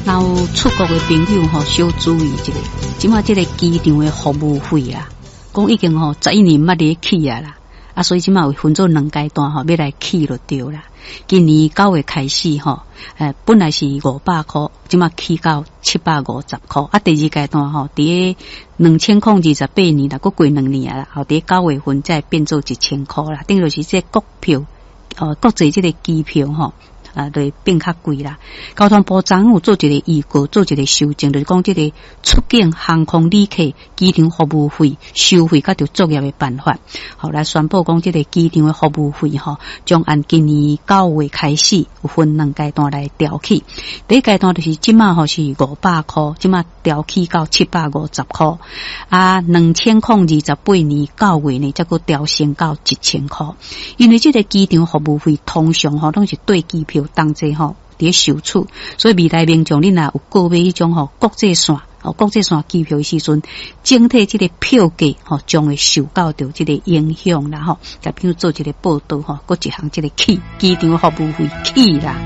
然后出国的朋友吼，小注意这个，即马这个机场的服务费啊，讲已经吼11年捌咧起啊啦，啊，所以即马有分做2阶段吼，要来起就对啦。今年9月开始吼，本来是500块，即马起到750块，啊，第2阶段吼，伫2028年啦，过2年啦，后伫9月份再变做1000块啦，等于就是这国票，国际这个机票吼。就变较贵啦。交通部昨有做一个预告，做一个修正，就是讲这个出境航空旅客机场服务费收费甲着作业的办法。好，来宣布讲这个机场的服务费吼，将按今年9月开始有分2阶段来调起。第一阶段就是即马吼是500块，即马调起到750块。啊，2028年9月呢，再个调升到1000块。因为这个机场服务费通常吼拢是对机票同齐吼伫收取，所以未来民众恁若有购买迄种吼国际线机票的时阵，整体这个票价吼将会受到着这个影响啦吼。甲比如做一个报道吼，搁一项这个机场服务费起啦。